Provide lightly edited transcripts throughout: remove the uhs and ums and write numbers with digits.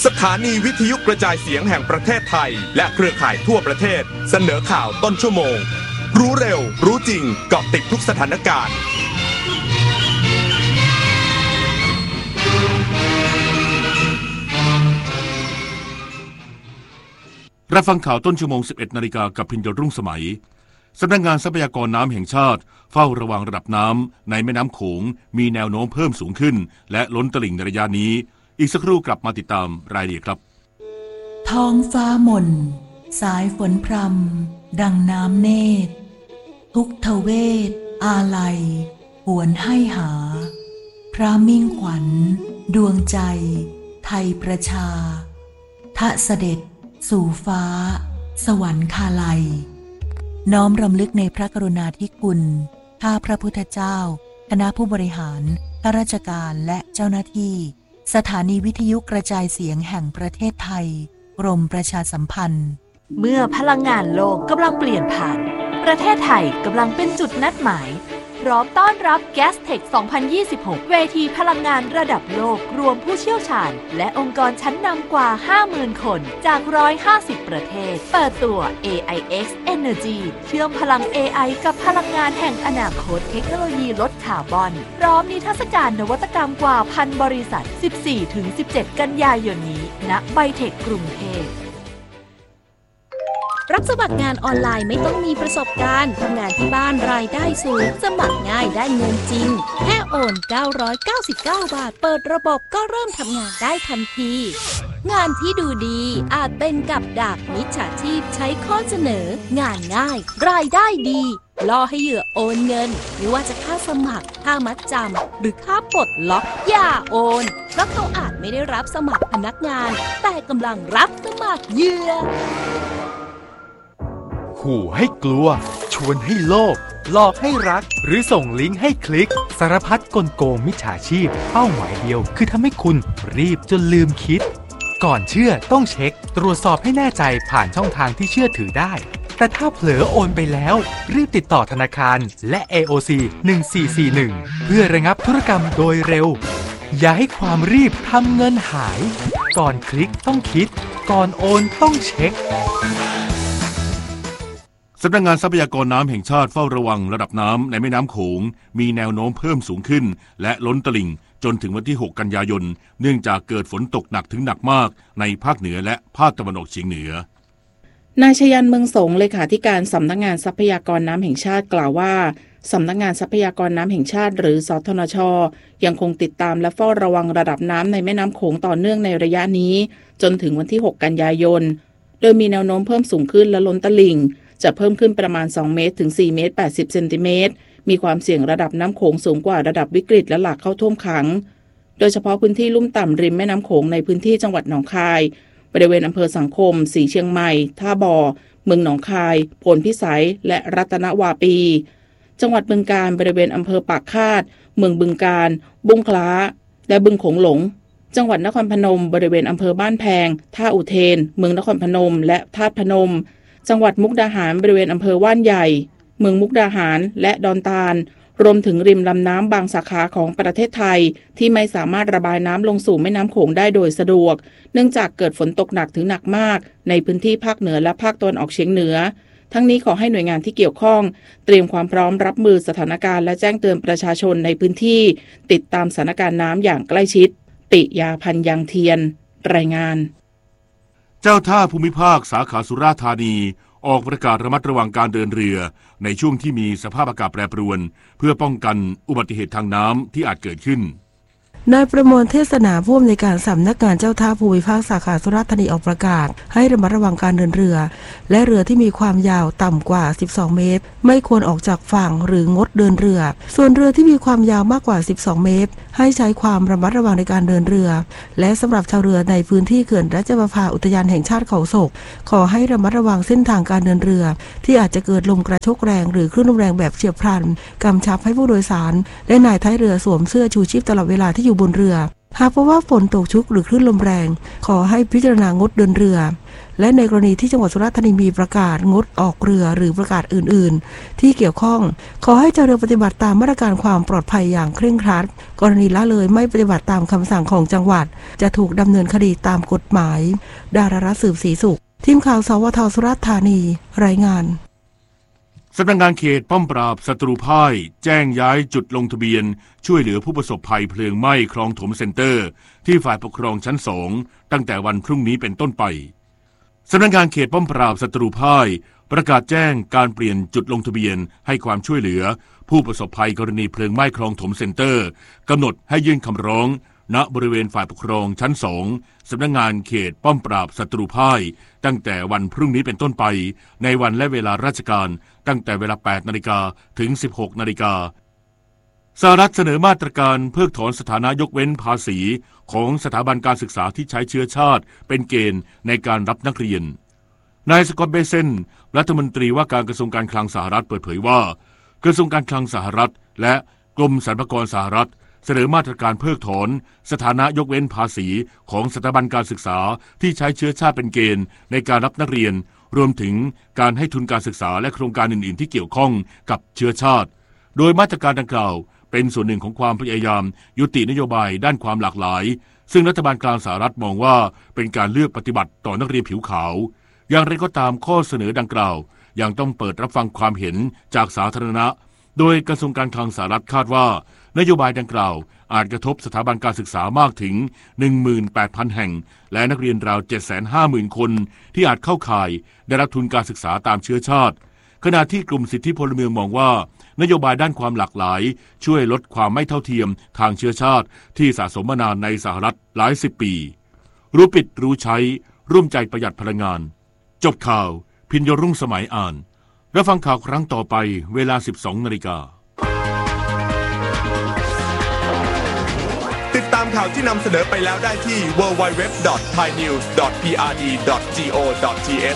สถานีวิทยุกระจายเสียงแห่งประเทศไทยและเครือข่ายทั่วประเทศเสนอข่าวต้นชั่วโมงรู้เร็วรู้จริงเกาะติดทุกสถานการณ์รับฟังข่าวต้นชั่วโมง 11 นาฬิกากับพิญญรุ่งสมัยสำนักงานทรัพยากรน้ำแห่งชาติเฝ้าระวังระดับน้ำในแม่น้ำโขงมีแนวโน้มเพิ่มสูงขึ้นและล้นตลิ่งในระยะนี้อีกสักครู่กลับมาติดตามรายละเอียดครับท้องฟ้าหม่นสายฝนพรำดังน้ำเนตรทุกทเวทอาลัยหวนให้หาพระมิ่งขวัญดวงใจไทยประชาทะเสด็จสู่ฟ้าสวรรคาลัยน้อมรำลึกในพระกรุณาธิคุณข้าพระพุทธเจ้าคณะผู้บริหารข้าราชการและเจ้าหน้าที่สถานีวิทยุกระจายเสียงแห่งประเทศไทยกรมประชาสัมพันธ์เมื่อพลังงานโลกกำลังเปลี่ยนผ่านประเทศไทยกำลังเป็นจุดนัดหมายพร้อมต้อนรับ Gastech 2026 เวทีพลังงานระดับโลกรวมผู้เชี่ยวชาญและองค์กรชั้นนำกว่า 50,000 คนจาก 150 ประเทศเปิดตัว AIX Energy เชื่อมพลัง AI กับพลังงานแห่งอนาคตเทคโนโลยีลดคาร์บอนพร้อมนิทรรศการนวัตกรรมกว่า 1,000 บริษัท 14-17 กันยายนนี้ณไบเทคกรุงเทพรับสมัครงานออนไลน์ไม่ต้องมีประสบการณ์ทำงานที่บ้านรายได้สูงสมัครง่ายได้เงินจริงแค่โอน999 บาทเปิดระบบก็เริ่มทำงานได้ทันทีงานที่ดูดีอาจเป็นกับดักมิจฉาชีพใช้ข้อเสนองานง่ายรายได้ดีล่อให้เหยื่อโอนเงินไม่ว่าจะค่าสมัครค่ามัดจำหรือค่าปลดล็อกอย่าโอนเพราะเขาอาจไม่ได้รับสมัครพนักงานแต่กำลังรับสมัครเหยื่อขู่ให้กลัวชวนให้โลภหลอกให้รักหรือส่งลิงก์ให้คลิกสารพัดกลโกงมิจฉาชีพเป้าหมายเดียวคือทำให้คุณรีบจนลืมคิดก่อนเชื่อต้องเช็คตรวจสอบให้แน่ใจผ่านช่องทางที่เชื่อถือได้แต่ถ้าเผลอโอนไปแล้วรีบติดต่อธนาคารและ AOC 1441เพื่อระงับธุรกรรมโดยเร็วอย่าให้ความรีบทำเงินหายก่อนคลิกต้องคิดก่อนโอนต้องเช็คสำนักงานทรัพยากรน้ำแห่งชาติเฝ้าระวังระดับน้ำในแม่น้ำโขงมีแนวโน้มเพิ่มสูงขึ้นและล้นตลิ่งจนถึงวันที่ 6 กันยายนเนื่องจากเกิดฝนตกหนักถึงหนักมากในภาคเหนือและภาคตะวันออกเฉียงเหนือนายชยันต์เมืองสงเลขาธิการสำนักงานทรัพยากรน้ำแห่งชาติกล่าวว่าสำนักงานทรัพยากรน้ำแห่งชาติหรือสทนช.ยังคงติดตามและเฝ้าระวังระดับน้ำในแม่น้ำโขงต่อเนื่องในระยะนี้จนถึงวันที่ 6 กันยายนโดยมีแนวโน้มเพิ่มสูงขึ้นและล้นตลิ่งจะเพิ่มขึ้นประมาณ2เมตรถึง4เมตร80เซนติเมตรมีความเสี่ยงระดับน้ำโขงสูงกว่าระดับวิกฤตและหลากเข้าท่วมขังโดยเฉพาะพื้นที่ลุ่มต่ำริมแม่น้ำโขงในพื้นที่จังหวัดหนองคายบริเวณอำเภอสังคมศรีเชียงใหม่ท่าบ่อเมืองหนองคายโพนพิสัยและรัตนวาปีจังหวัดบึงกาฬบริเวณอำเภอปากคาดเมืองบึงกาฬบุงคล้าและบึงโขงหลงจังหวัดนครพนมบริเวณอำเภอบ้านแพงท่าอุเทนเมืองนครพนมและธาตุพนมจังหวัดมุกดาหารบริเวณอำเภอว่านใหญ่เมืองมุกดาหารและดอนตาลรวมถึงริมลำน้ำบางสาขาของประเทศไทยที่ไม่สามารถระบายน้ำลงสู่แม่น้ำโขงได้โดยสะดวกเนื่องจากเกิดฝนตกหนักถึงหนักมากในพื้นที่ภาคเหนือและภาคตะวันออกเฉียงเหนือทั้งนี้ขอให้หน่วยงานที่เกี่ยวข้องเตรียมความพร้อมรับมือสถานการณ์และแจ้งเตือนประชาชนในพื้นที่ติดตามสถานการณ์น้ำอย่างใกล้ชิดติยาพันยังเทียนรายงานเจ้าท่าภูมิภาคสาขาสุราษฎร์ธานีออกประกาศระมัดระวังการเดินเรือในช่วงที่มีสภาพอากาศแปรปรวนเพื่อป้องกันอุบัติเหตุทางน้ำที่อาจเกิดขึ้นนายประมวลเทศนาผู้อำนวยการสำนักงานเจ้าท่าภูมิภาคสาขาสุราษฎร์ธานีออกประกาศให้ระมัดระวังการเดินเรือและเรือที่มีความยาวต่ำกว่า12เมตรไม่ควรออกจากฝั่งหรืองดเดินเรือส่วนเรือที่มีความยาวมากกว่า12เมตรให้ใช้ความระมัดระวังในการเดินเรือและสำหรับชาวเรือในพื้นที่เขื่อนราชประภาอุทยานแห่งชาติเขาศกขอให้ระมัดระวังเส้นทางการเดินเรือที่อาจจะเกิดลมกระโชกแรงหรือคลื่นลมแรงแบบเฉียบพลันกำชับให้ผู้โดยสารและนายท้ายเรือสวมเสื้อชูชีพตลอดเวลาที่อยู่บนเรือหากพบว่าฝนตกชุกหรือคลื่นลมแรงขอให้พิจารณางดเดินเรือและในกรณีที่จังหวัดสุราษฎร์ธานีมีประกาศงดออกเรือหรือประกาศอื่นๆที่เกี่ยวข้องขอให้เจ้าเรือปฏิบัติตามมาตรการความปลอดภัยอย่างเคร่งครัดกรณีละเลยไม่ปฏิบัติตามคำสั่งของจังหวัดจะถูกดำเนินคดีตามกฎหมายดารารัตน์ สืบศรีสุขทีมข่าวสวท.สุราษฎร์ธานีรายงานสำนักงานเขตป้อมปราบศัตรูพ่ายแจ้งย้ายจุดลงทะเบียนช่วยเหลือผู้ประสบภัยเพลิงไหม้คลองถมเซ็นเตอร์ที่ฝ่ายปกครองชั้น2ตั้งแต่วันพรุ่งนี้เป็นต้นไปสำนักงานเขตป้อมปราบศัตรูพ่ายประกาศแจ้งการเปลี่ยนจุดลงทะเบียนให้ความช่วยเหลือผู้ประสบภัยกรณีเพลิงไหม้คลองถมเซ็นเตอร์กำหนดให้ยื่นคำร้องณบริเวณฝ่ายปกครองชั้น2สำนักงานเขตป้อมปราบศัตรูพ่ายตั้งแต่วันพรุ่งนี้เป็นต้นไปในวันและเวลาราชการตั้งแต่เวลา 8 นาฬิกาถึง 16 นาฬิกาสหรัฐเสนอมาตรการเพิกถอนสถานะยกเว้นภาษีของสถาบันการศึกษาที่ใช้เชื้อชาติเป็นเกณฑ์ในการรับนักเรียนนายสกอตต์ เบเซนรัฐมนตรีว่าการกระทรวงการคลังสหรัฐเปิดเผยว่ากระทรวงการคลังสหรัฐและกรมสรรพากรสหรัฐเสนอมาตรการเพิกถอนสถานะยกเว้นภาษีของสถาบันการศึกษาที่ใช้เชื้อชาติเป็นเกณฑ์ในการรับนักเรียนรวมถึงการให้ทุนการศึกษาและโครงการอื่นๆที่เกี่ยวข้องกับเชื้อชาติโดยมาตรการดังกล่าวเป็นส่วนหนึ่งของความพยายามยุตินโยบายด้านความหลากหลายซึ่งรัฐบาลกลางสหรัฐมองว่าเป็นการเลือกปฏิบัติต่อนักเรียนผิวขาวอย่างไรก็ตามข้อเสนอดังกล่าวยังต้องเปิดรับฟังความเห็นจากสาธารณะโดยกระทรวงการคลังสหรัฐคาดว่านโยบายดังกล่าวอาจกระทบสถาบันการศึกษามากถึง 18,000 แห่งและนักเรียนราว 750,000 คนที่อาจเข้าข่ายได้รับทุนการศึกษาตามเชื้อชาติขณะที่กลุ่มสิทธิพลเมืองมองว่านโยบายด้านความหลากหลายช่วยลดความไม่เท่าเทียมทางเชื้อชาติที่สะสมมานานในสหรัฐหลายสิบปีรู้ปิดรู้ใช้ร่วมใจประหยัดพลังงานจบข่าวพิญญรุ่งสมัยอ่านรับฟังข่าวครั้งต่อไปเวลา 12 นาฬิกาติดตามข่าวที่นำเสนอไปแล้วได้ที่ www.thainews.prd.go.th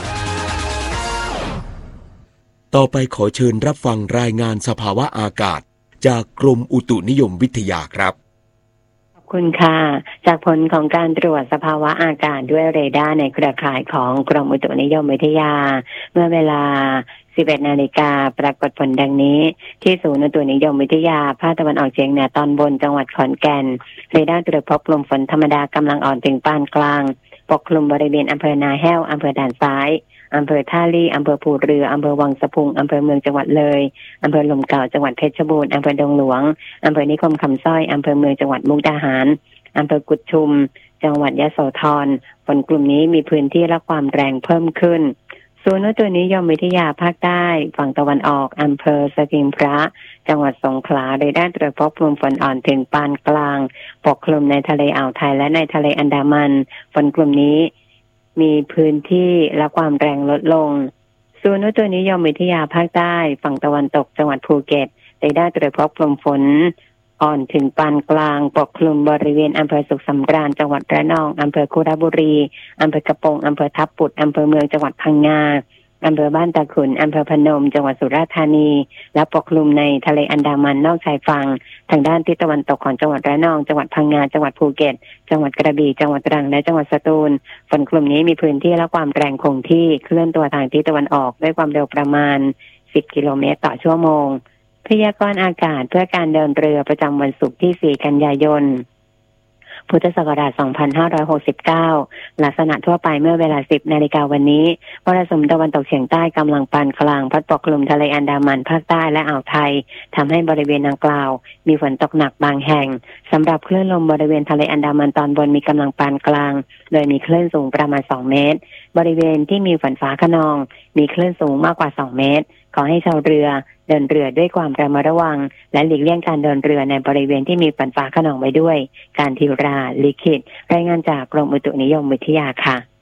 ต่อไปขอเชิญรับฟังรายงานสภาวะอากาศจากกรมอุตุนิยมวิทยาครับขอบคุณค่ะจากผลของการตรวจสภาวะอากาศด้วยเรดาร์ในเครือข่ายของกรมอุตุนิยมวิทยาเมื่อเวลา 11 นาฬิกาปรากฏผลดังนี้ที่ศูนย์อุตุนิยมวิทยาภาคตะวันออกเฉียงเหนือตอนบนจังหวัดขอนแก่นเรดาร์ตรวจพบกลุ่มฝนธรรมดากำลังอ่อนถึงปานกลางปกคลุมบริเวณอำเภอนาแห้วอำเภอด่านซ้ายอำเภอท่าลี่อำเภอภูเรืออำเภอวังสะพุงอำเภอเมืองจังหวัดเลยอำเภอลมเก่าจังหวัดเพชรบูรณ์อำเภอดงหลวงอำเภอนิคมคำสร้อยอำเภอเมืองจังหวัดมุกดาหารอำเภอกุดชุมจังหวัดยโสธรฝนกลุ่มนี้มีพื้นที่และความแรงเพิ่มขึ้นศูนย์อุตุนิยมวิทยาภาคใต้ฝั่งตะวันออกอำเภอสถิงพระจังหวัดสงขลาเรดาร์ตรวจพบกลุ่มฝนอ่อนถึงปานกลางปกคลุมในทะเลอ่าวไทยและในทะเลอันดามันฝนกลุ่มนี้มีพื้นที่และความแรงลดลงศูนย์อุตุนิยมวิทยาภาคใต้ฝั่งตะวันตกจังหวัดภูเก็ตเรดาร์ตรวจพบกลุ่มฝนอ่อนถึงปานกลางปกคลุมบริเวณอำเภอสุขสำราญจังหวัดระนองอำเภอคุระบุรีอำเภอกระโปงอำเภอทับปุดอำเภอเมืองจังหวัดพังงาอำเภอบ้านตาขุนอำเภอพนมจังหวัดสุราษฎร์ธานีและปกคลุมในทะเลอันดามันนอกชายฝั่งทางด้านทิศตะวันตกของจังหวัดระนองจังหวัดพังงาจังหวัดภูเก็ตจังหวัดกระบี่จังหวัดตรังและจังหวัดสตูลฝนกลุ่มนี้มีพื้นที่และความแรงคงที่เคลื่อนตัวทางทิศตะวันออกด้วยความเร็วประมาณ10 กิโลเมตรต่อชั่วโมงพยากรณ์อากาศเพื่อการเดินเรือประจำวันศุกร์ที่4 กันยายนพุทธศักราช 2569 ลักษณะทั่วไปเมื่อเวลา 10 นาฬิกาวันนี้มรสุมตะวันตกเฉียงใต้กำลังปานกลางพัดปกคลุมทะเลอันดามันภาคใต้และอ่าวไทยทำให้บริเวณดังกล่าวมีฝนตกหนักบางแห่งสำหรับคลื่นลมบริเวณทะเลอันดามันตอนบนมีกำลังปานกลางโดยมีคลื่นสูงประมาณ2 เมตรบริเวณที่มีฝนฟ้าคะนองมีคลื่นสูงมากกว่า2 เมตรขอให้ชาวเรือเดินเรือด้วยความระมัดระวังและหลีกเลี่ยงการเดินเรือในบริเวณที่มีฝนฟ้าคะนองไว้ด้วยการทิราลิขิตรายงานจากกรมอุตุนิยมวิทยาค่ะ